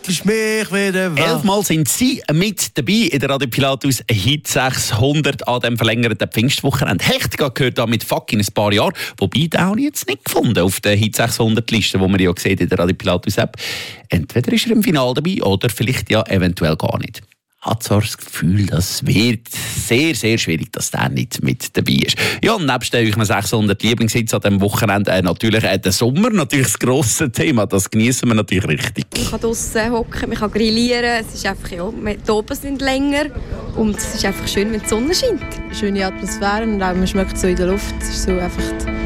ist mich wieder wahr. 11-mal sind sie mit dabei in der Radio Pilatus Hit 600 an dem verlängerten Pfingstwochenende. Hecht gehört da mit Fuck in ein paar Jahren. Wobei, den habe ich jetzt nicht gefunden auf der Hit 600 Liste, die man ja sieht in der Radio Pilatus App. Entweder ist er im Finale dabei oder vielleicht ja eventuell gar nicht. Hat so das Gefühl, das wird sehr, sehr schwierig, dass der nicht mit dabei ist. Ja, und nebst euch 600 Lieblingshits an diesem Wochenende natürlich der Sommer, natürlich das grosse Thema. Das genießen wir natürlich richtig. Man kann draussen hocken, man kann grillieren. Es ist einfach, ja, die oben sind länger und es ist einfach schön, wenn die Sonne scheint. Schöne Atmosphäre und auch man schmeckt so in der Luft. Es ist so einfach